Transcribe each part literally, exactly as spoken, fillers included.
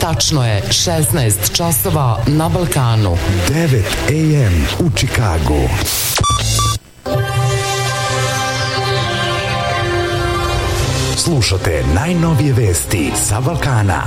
Tačno je šesnaest časova na Balkanu. devet a m u Čikagu. Slušate najnovije vesti sa Balkana.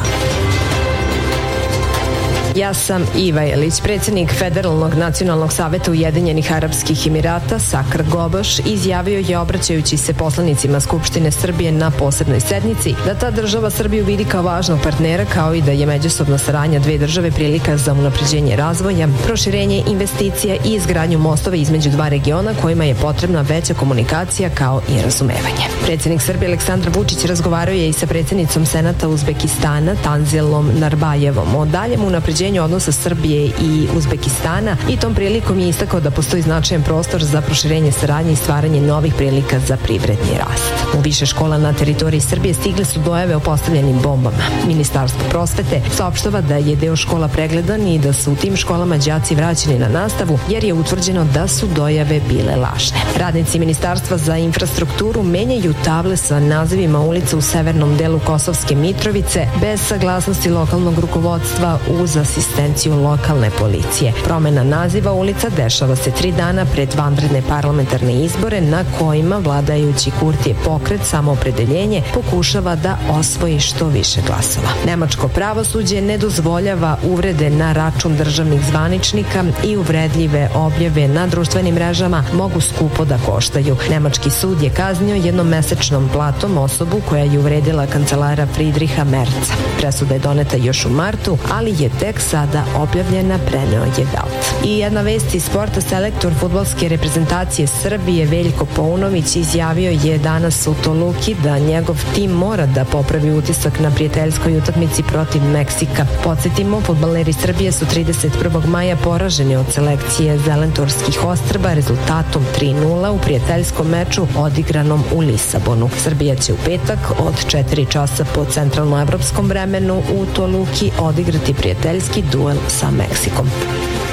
Ja sam Iva Jelić. Predsjednik Federalnog nacionalnog saveta Ujedinjenih Arapskih Emirata Sakr Goboš izjavio je, obraćajući se poslanicima Skupštine Srbije na posebnoj sednici, da ta država Srbiju vidi kao važnog partnera, kao i da je međusobna saradnja dve države prilika za unapređenje razvoja, proširenje investicija i izgradnju mostova između dva regiona kojima je potrebna veća komunikacija kao i razumevanje. Predsjednik Srbije Aleksandar Vučić razgovarao je i sa predsjednicom Senata Uzbekistana Tanzilom Narbajevom o daljem unapređenju odnosa Srbije i Uzbekistana i tom prilikom je istakao da postoji značajan prostor za proširenje saradnje i stvaranje novih prilika za privredni rast. U više škola na teritoriji Srbije stigle su dojave o postavljenim bombama. Ministarstvo prosvete saopštava da je deo škola pregledan i da su u tim školama đaci vraćeni na nastavu jer je utvrđeno da su dojave bile lažne. Radnici Ministarstva za infrastrukturu menjaju table sa nazivima ulica u severnom delu Kosovske Mitrovice bez saglasnosti lokalnog rukovodstva uz asistenciju lokalne policije. Promena naziva ulica dešava se tri dana pred vanredne parlamentarne izbore na kojima vladajući Kurtijev pokret Samoopredeljenje pokušava da osvoji što više glasova. Nemačko pravosuđe ne dozvoljava uvrede na račun državnih zvaničnika i uvredljive objave na društvenim mrežama mogu skupo da koštaju. Nemački sud je kaznio jednomesečnom platom osobu koja je uvredila kancelara Friedricha Merca. Presuda je doneta još u martu, ali je tek sada objavljena, preneo je Welt. I jedna vest iz sporta, selektor fudbalske reprezentacije Srbije Veljko Paunović izjavio je danas u Toluki da njegov tim mora da popravi utisak na prijateljskoj utakmici protiv Meksika. Podsjetimo, fudbaleri Srbije su trideset prvog maja poraženi od selekcije Zelentorskih ostrva rezultatom tri nula u prijateljskom meču odigranom u Lisabonu. Srbija će u petak od četiri časa po centralnoevropskom vremenu u Toluki odigrati prijateljski duel sa Meksikom.